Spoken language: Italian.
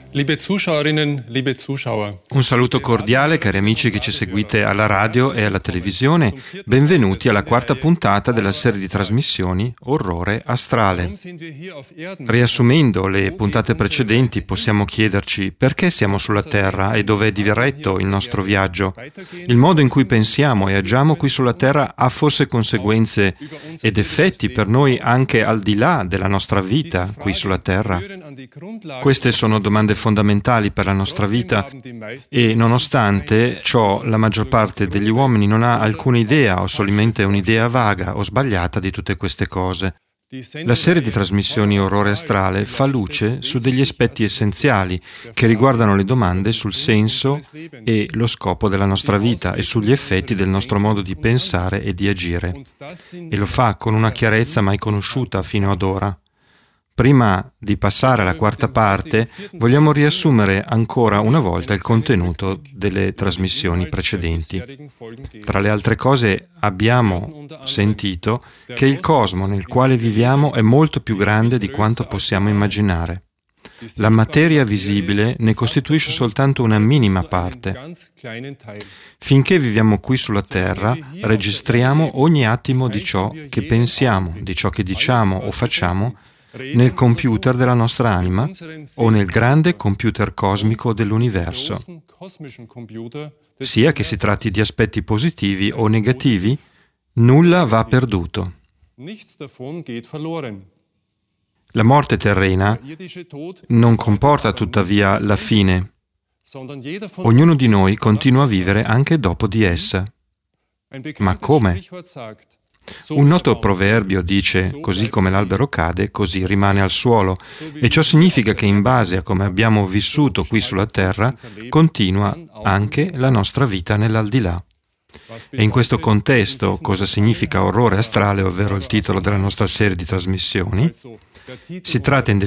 Liebe Zuschauerinnen, liebe Zuschauer. Un saluto cordiale, cari amici che ci seguite alla radio e alla televisione. Benvenuti alla quarta puntata della serie di trasmissioni Orrore Astrale. Riassumendo le puntate precedenti, possiamo chiederci perché siamo sulla Terra e dove è diretto il nostro viaggio. Il modo in cui pensiamo e agiamo qui sulla Terra ha forse conseguenze ed effetti per noi anche al di là della nostra vita qui sulla Terra? Queste sono domande fondamentali per la nostra vita e nonostante ciò la maggior parte degli uomini non ha alcuna idea o solamente un'idea vaga o sbagliata di tutte queste cose. La serie di trasmissioni Orrore Astrale fa luce su degli aspetti essenziali che riguardano le domande sul senso e lo scopo della nostra vita e sugli effetti del nostro modo di pensare e di agire. E lo fa con una chiarezza mai conosciuta fino ad ora. Prima di passare alla quarta parte, vogliamo riassumere ancora una volta il contenuto delle trasmissioni precedenti. Tra le altre cose, abbiamo sentito che il cosmo nel quale viviamo è molto più grande di quanto possiamo immaginare. La materia visibile ne costituisce soltanto una minima parte. Finché viviamo qui sulla Terra, registriamo ogni attimo di ciò che pensiamo, di ciò che diciamo o facciamo, nel computer della nostra anima o nel grande computer cosmico dell'universo. Sia che si tratti di aspetti positivi o negativi, nulla va perduto. La morte terrena non comporta tuttavia la fine. Ognuno di noi continua a vivere anche dopo di essa. Ma come? Un noto proverbio dice: così come l'albero cade, così rimane al suolo, e ciò significa che in base a come abbiamo vissuto qui sulla Terra, continua anche la nostra vita nell'aldilà. E in questo contesto, cosa significa Orrore Astrale, ovvero il titolo della nostra serie di trasmissioni? Si tratta in